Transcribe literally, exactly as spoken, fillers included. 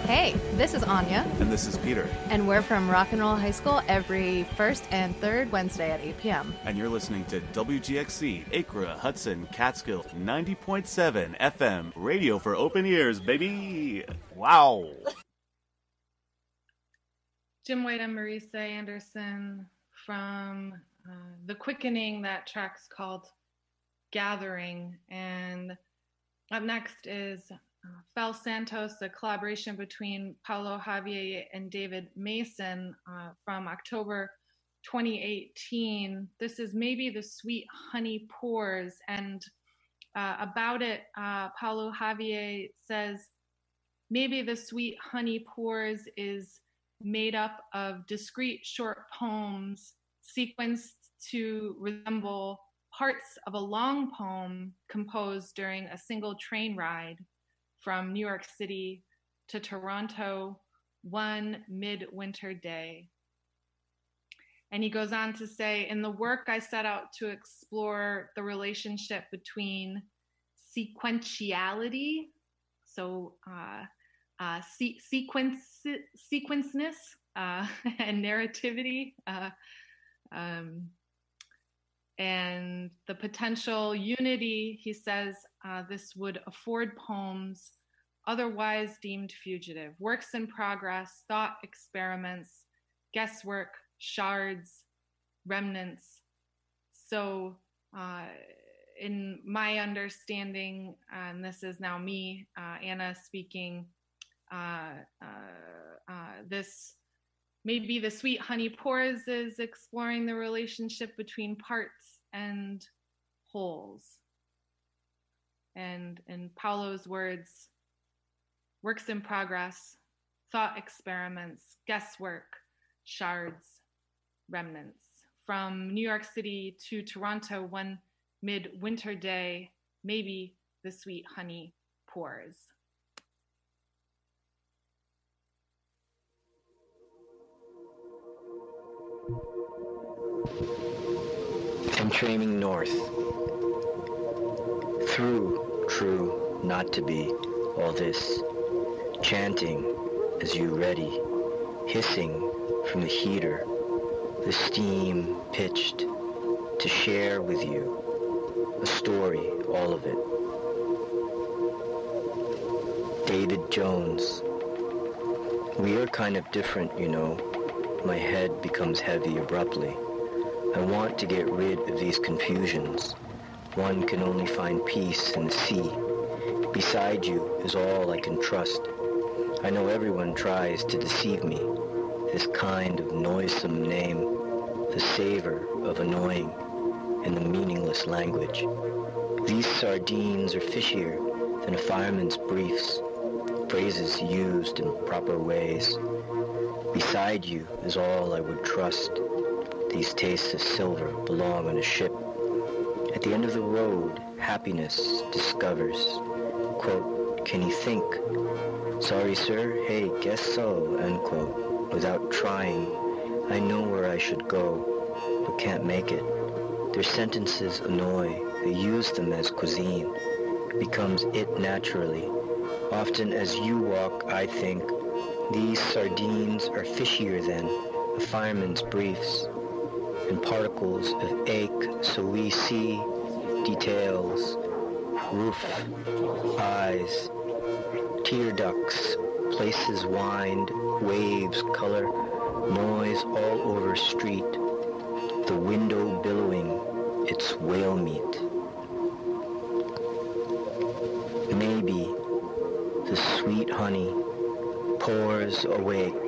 Hey, this is Anya. And this is Peter. And we're from Rock and Roll High School every first and third Wednesday at eight p.m. And you're listening to W G X C, Acra, Hudson, Catskill, ninety point seven F M, radio for open ears, baby. Wow. Jim White and Marisa Anderson from uh, The Quickening. That track's called Gathering. And up next is uh, Fel Santos, a collaboration between Paulo Javier and David Mason uh, from October twenty eighteen. This is Maybe the Sweet Honey Pours. And uh, about it, uh, Paulo Javier says, maybe the sweet honey pours is made up of discrete short poems sequenced to resemble parts of a long poem composed during a single train ride from New York City to Toronto one midwinter day. And he goes on to say, in the work I set out to explore the relationship between sequentiality, so uh, Uh, se- sequence sequenceness uh, and narrativity, uh, um, and the potential unity, he says, uh, this would afford poems otherwise deemed fugitive, works in progress, thought experiments, guesswork, shards, remnants. So uh, in my understanding, and this is now me, uh, Anna speaking, Uh, uh, uh, this maybe the Sweet Honey Pours is exploring the relationship between parts and wholes. And in Paulo's words, works in progress, thought experiments, guesswork, shards, remnants. From New York City to Toronto one midwinter day, maybe the sweet honey pours. I'm training north. Through, true, not to be, all this. Chanting as you ready, hissing from the heater, the steam pitched to share with you. A story, all of it. David Jones. We are kind of different, you know. My head becomes heavy abruptly. I want to get rid of these confusions. One can only find peace in the sea. Beside you is all I can trust. I know everyone tries to deceive me. This kind of noisome name, the savor of annoying in the meaningless language. These sardines are fishier than a fireman's briefs, phrases used in proper ways. Beside you is all I would trust. These tastes of silver belong on a ship. At the end of the road, happiness discovers. Quote, can you think? Sorry, sir. Hey, guess so, end quote. Without trying, I know where I should go, but can't make it. Their sentences annoy. They use them as cuisine. It becomes it naturally. Often as you walk, I think, these sardines are fishier than a fireman's briefs. And particles of ache, so we see details, roof, eyes, tear ducts, places wind, waves, color, noise all over street, the window billowing its whale meat. Maybe the sweet honey pours awake